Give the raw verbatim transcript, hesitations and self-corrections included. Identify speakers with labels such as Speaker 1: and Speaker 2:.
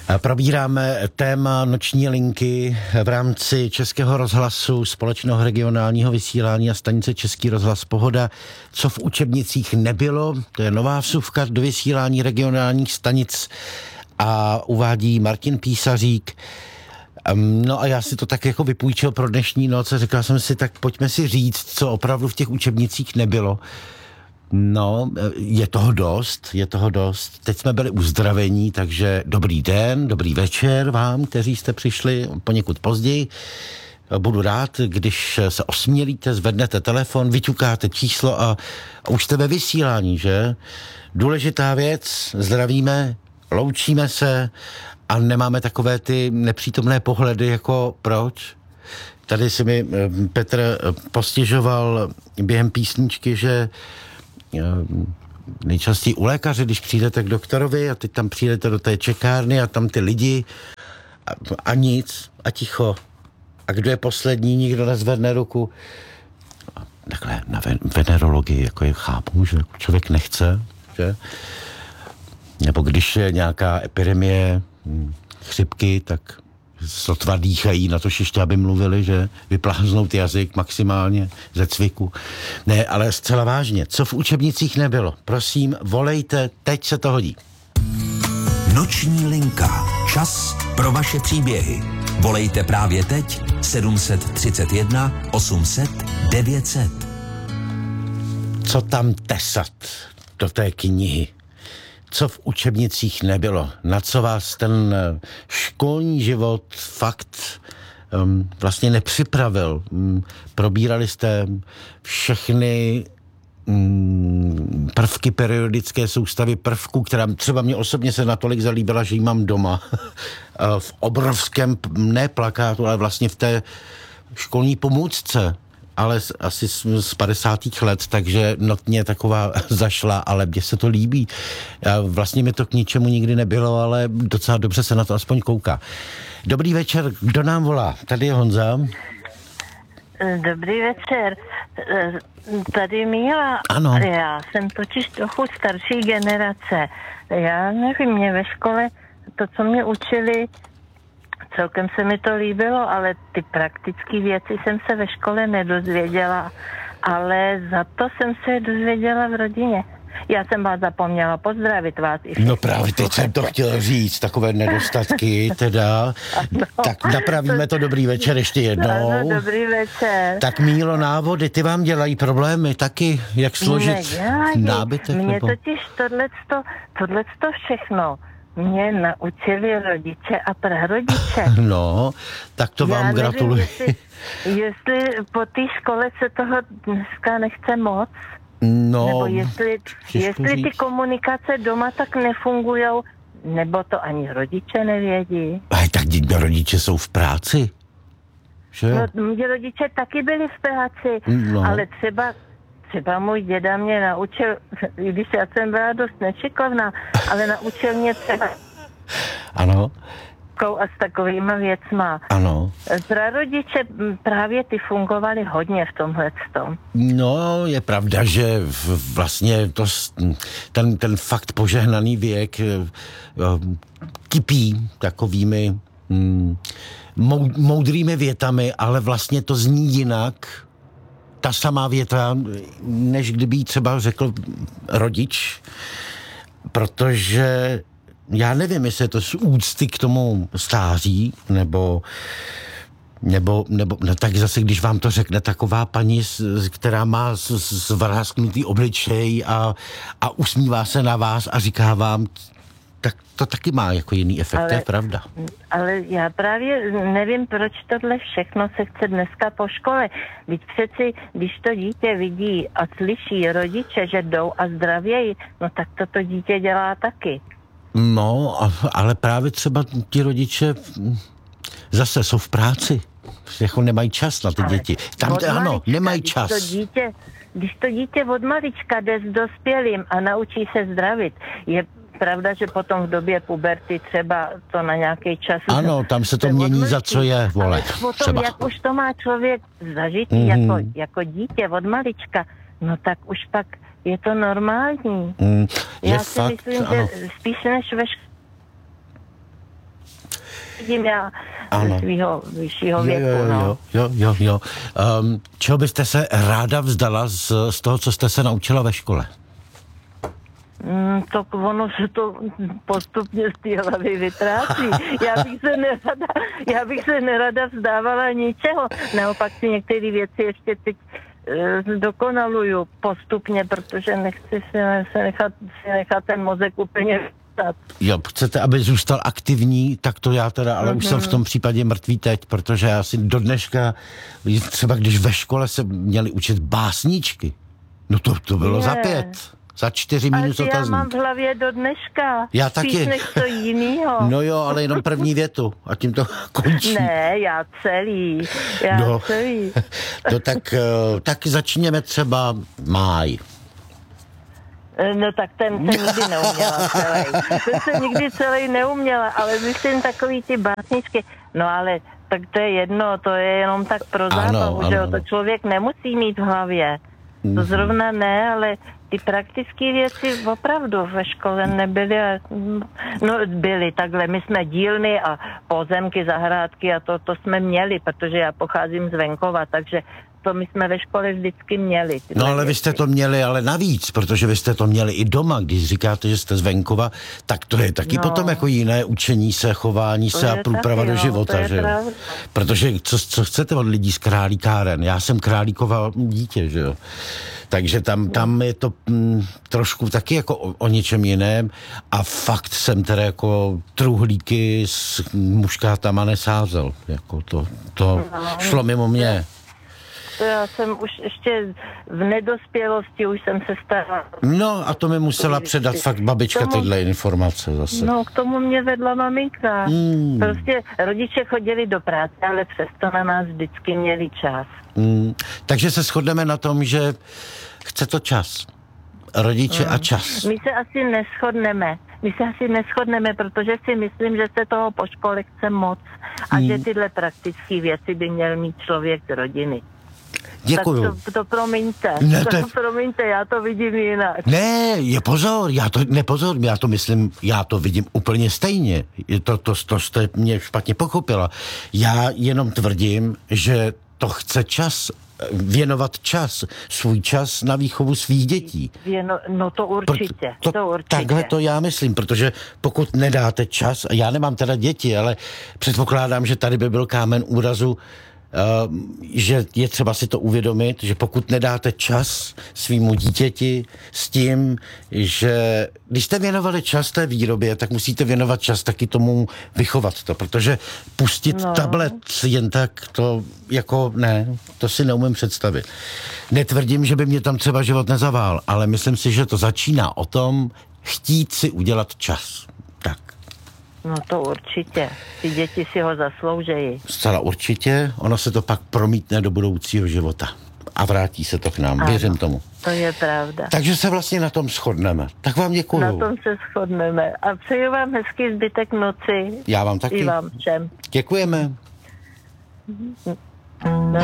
Speaker 1: Probíráme téma noční linky v rámci Českého rozhlasu, společného regionálního vysílání a stanice Český rozhlas Pohoda. Co v učebnicích nebylo, to je nová vsuvka do vysílání regionálních stanic a uvádí Martin Písařík. No a já si to tak jako vypůjčil pro dnešní noc a říkal jsem si, tak pojďme si říct, co opravdu v těch učebnicích nebylo. No, je toho dost, je toho dost. Teď jsme byli uzdravení, takže dobrý den, dobrý večer vám, kteří jste přišli poněkud později. Budu rád, když se osmělíte, zvednete telefon, vyťukáte číslo a, a už jste ve vysílání, že? Důležitá věc, zdravíme, loučíme se a nemáme takové ty nepřítomné pohledy, jako proč? Tady si mi Petr postěžoval během písničky, že nejčastěji u lékaře, když přijdete k doktorovi a teď tam přijdete do té čekárny a tam ty lidi a, a nic a ticho. A kdo je poslední, nikdo nezvedne ruku. A takhle na venerologii, jako je chápu, že člověk nechce, že? Nebo když je nějaká epidemie chřipky, tak sotva dýchají, na to ještě, aby mluvili, že vypláznout jazyk maximálně ze cviku. Ne, ale zcela vážně, co v učebnicích nebylo? Prosím, volejte, teď se to hodí.
Speaker 2: Noční linka. Čas pro vaše příběhy. Volejte právě teď sedm set třicet jedna osm set devět set.
Speaker 1: Co tam tesat do té knihy? Co v učebnicích nebylo? Na co vás ten školní život fakt um, vlastně nepřipravil? Um, probírali jste všechny um, prvky periodické soustavy prvků, která třeba mě osobně se natolik zalíbila, že ji mám doma. V obrovském, ne plakátu, ale vlastně v té školní pomůcce. Ale asi z padesátých let, takže notně taková zašla, ale mně se to líbí. Vlastně mi to k ničemu nikdy nebylo, ale docela dobře se na to aspoň kouká. Dobrý večer, kdo nám volá? Tady je Honza.
Speaker 3: Dobrý večer. Tady Míla.
Speaker 1: Ano.
Speaker 3: Já jsem totiž trochu starší generace. Já nevím, mě ve škole to, co mě učili, celkem se mi to líbilo, ale ty praktické věci jsem se ve škole nedozvěděla, ale za to jsem se dozvěděla v rodině. Já jsem vás zapomněla pozdravit vás. I
Speaker 1: no právě teď jsem to chtěl říct, takové nedostatky teda. Ano. Tak napravíme to, dobrý večer ještě jednou.
Speaker 3: Ano, dobrý večer.
Speaker 1: Tak Mílo, návody, ty vám dělají problémy taky, jak složit
Speaker 3: Nedělají.
Speaker 1: nábytek?
Speaker 3: Mě
Speaker 1: nebo?
Speaker 3: totiž tohleto, tohleto všechno mě naučili rodiče a prarodiče.
Speaker 1: No, tak to vám
Speaker 3: Já nevím,
Speaker 1: gratuluji.
Speaker 3: Jestli, jestli po té škole se toho dneska nechce moc,
Speaker 1: no,
Speaker 3: nebo jestli, jestli ty
Speaker 1: říct.
Speaker 3: komunikace doma tak nefungujou, nebo to ani rodiče nevědí.
Speaker 1: Aj tak rodiče jsou v práci, že?
Speaker 3: No, mě rodiče taky byli v práci,
Speaker 1: no.
Speaker 3: ale třeba Třeba můj děda mě naučil, i když já jsem byla dost nešikovná, ale naučil mě třeba
Speaker 1: Ano.
Speaker 3: a s takovýma věcma.
Speaker 1: Ano.
Speaker 3: Prarodiče právě ty fungovali hodně v tomhle tom.
Speaker 1: No, je pravda, že vlastně to, ten, ten fakt požehnaný věk kypí takovými mm, moudrými větami, ale vlastně to zní jinak, ta samá věta, než kdyby jí třeba řekl rodič, protože já nevím, jestli je to z úcty k tomu stáří, nebo, nebo, nebo no tak zase, když vám to řekne taková paní, která má zvrásknutý obličej a, a usmívá se na vás a říká vám, tak to taky má jako jiný efekt, ale, to je pravda.
Speaker 3: Ale já právě nevím, proč tohle všechno se chce dneska po škole. Víc přeci, když to dítě vidí a slyší rodiče, že jdou a zdravějí, no tak to to dítě dělá taky.
Speaker 1: No, ale právě třeba ti rodiče zase jsou v práci. Jako nemají čas na ty ale děti. Tam to, ano, nemají čas.
Speaker 3: To dítě, když to dítě od malička jde s dospělým a naučí se zdravit, je pravda, že potom v době puberty třeba to na nějaký čas...
Speaker 1: Ano, tam se to mění, odmlčí, za co je, vole.
Speaker 3: Ale potom, třeba. Jak už to má člověk zažitý
Speaker 1: mm-hmm.
Speaker 3: jako, jako dítě od malička, no tak už pak je to normální.
Speaker 1: Mm, je
Speaker 3: Já
Speaker 1: fakt,
Speaker 3: si myslím,
Speaker 1: ano.
Speaker 3: že spíš než ve škole vidím já
Speaker 1: Ano.
Speaker 3: ze svého vyššího
Speaker 1: Jo,
Speaker 3: věku,
Speaker 1: jo,
Speaker 3: no.
Speaker 1: jo, jo, jo. Um, čeho byste se ráda vzdala z, z toho, co jste se naučila ve škole?
Speaker 3: Mm, to ono se to postupně z té hlavy vytrácí. Já bych se nerada, já bych se nerada vzdávala ničeho. Naopak si některé věci ještě teď e, zdokonaluju postupně, protože nechci se, se nechat, si nechat ten mozek úplně vystat.
Speaker 1: Jo, chcete, aby zůstal aktivní, tak to já teda, ale mm-hmm. už jsem v tom případě mrtvý teď, protože já si do dneška, třeba když ve škole se měli učit básničky, no to, to bylo
Speaker 3: Je.
Speaker 1: za pět. Za čtyři
Speaker 3: Ale
Speaker 1: minus
Speaker 3: ty já
Speaker 1: otazník.
Speaker 3: mám v hlavě do dneška.
Speaker 1: Já
Speaker 3: Spíš
Speaker 1: taky.
Speaker 3: než to jinýho.
Speaker 1: No jo, ale jenom první větu a tím to končí.
Speaker 3: Ne, já celý. Já
Speaker 1: No.
Speaker 3: celý.
Speaker 1: No tak, eh, tak začněme třeba máj.
Speaker 3: No tak ten se nikdy neuměla celý. Ten se nikdy celý neuměla, ale myslím takový ty básničky. No ale tak to je jedno, to je jenom tak pro
Speaker 1: Ano,
Speaker 3: zábavu,
Speaker 1: ano,
Speaker 3: že jo,
Speaker 1: ano.
Speaker 3: to člověk nemusí mít v hlavě. To zrovna ne, ale ty praktické věci opravdu ve škole nebyly. A, no byly takhle, my jsme dílny a pozemky, zahrádky a to, to jsme měli, protože já pocházím z venkova, takže to my jsme ve škole vždycky měli.
Speaker 1: No ale vy jste to měli ale navíc, protože vy jste to měli i doma, když říkáte, že jste z venkova, tak to je taky
Speaker 3: No.
Speaker 1: potom jako jiné učení se, chování
Speaker 3: To
Speaker 1: se a
Speaker 3: je
Speaker 1: průprava
Speaker 3: taky,
Speaker 1: do
Speaker 3: no,
Speaker 1: života,
Speaker 3: to je
Speaker 1: že jo?
Speaker 3: pravda.
Speaker 1: Protože co, co chcete od lidí z králíkáren? Já jsem králíkova dítě, že jo? Takže tam, tam je to mm, trošku taky jako o, o něčem jiném a fakt jsem teda jako truhlíky s muškátama nesázel. Jako to, to šlo mimo mě.
Speaker 3: To já jsem už ještě v nedospělosti, už jsem se starala.
Speaker 1: No a to mi musela předat fakt babička
Speaker 3: Tomu-
Speaker 1: tyhle informace zase.
Speaker 3: No, k tomu mě vedla maminka.
Speaker 1: Mm.
Speaker 3: Prostě rodiče chodili do práce, ale přesto na nás vždycky měli čas.
Speaker 1: Mm, takže se shodneme na tom, že chce to čas. Rodiče a čas.
Speaker 3: My se asi neschodneme. My se asi neschodneme, protože si myslím, že se toho po škole chce moc. A
Speaker 1: Mm.
Speaker 3: že tyhle praktické věci by měl mít člověk z rodiny.
Speaker 1: Děkuju.
Speaker 3: Tak to, to promiňte.
Speaker 1: Ne,
Speaker 3: to
Speaker 1: to je-
Speaker 3: promiňte, já to vidím jinak.
Speaker 1: Ne, je pozor, já to nepozor, já to myslím, já to vidím úplně stejně. Je To, to, to jste mě špatně pochopila. Já jenom tvrdím, že to chce čas, věnovat čas, svůj čas na výchovu svých dětí.
Speaker 3: No, no to určitě,
Speaker 1: Proto-
Speaker 3: to určitě.
Speaker 1: Takhle to já myslím, protože pokud nedáte čas, a já nemám teda děti, ale předpokládám, že tady by byl kámen úrazu, Uh, že je třeba si to uvědomit, že pokud nedáte čas svýmu dítěti s tím, že když jste věnovali čas té výrobě, tak musíte věnovat čas taky tomu vychovat to, protože pustit
Speaker 3: No.
Speaker 1: tablet jen tak, to jako ne, to si neumím představit. Netvrdím, že by mě tam třeba život nezavál, ale myslím si, že to začíná o tom chtít si udělat čas. Tak.
Speaker 3: No to určitě. Ty děti si ho zasloužejí.
Speaker 1: Zcela určitě, ono se to pak promítne do budoucího života. A vrátí se to k nám,
Speaker 3: Ano.
Speaker 1: věřím tomu.
Speaker 3: To je pravda.
Speaker 1: Takže se vlastně na tom shodneme. Tak vám děkuju.
Speaker 3: Na tom se shodneme. A přeju vám hezký zbytek noci.
Speaker 1: Já vám taky.
Speaker 3: I vám všem.
Speaker 1: Děkujeme.